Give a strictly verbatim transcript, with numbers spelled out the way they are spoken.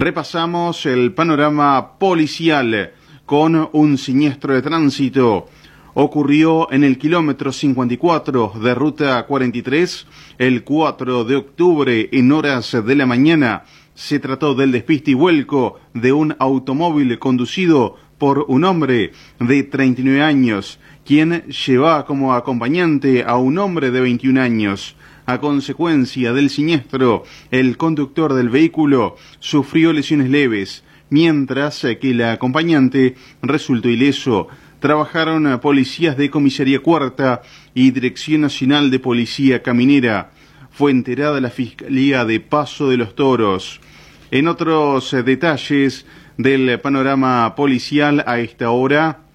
Repasamos el panorama policial con un siniestro de tránsito. Ocurrió en el kilómetro cincuenta y cuatro de ruta cuarenta y tres el cuatro de octubre en horas de la mañana. Se trató del despiste y vuelco de un automóvil conducido por un hombre de treinta y nueve años, quien llevaba como acompañante a un hombre de veintiún años. A consecuencia del siniestro, el conductor del vehículo sufrió lesiones leves, mientras que el acompañante resultó ileso. Trabajaron policías de Comisaría Cuarta y Dirección Nacional de Policía Caminera. Fue enterada la Fiscalía de Paso de los Toros. En otros detalles del panorama policial a esta hora,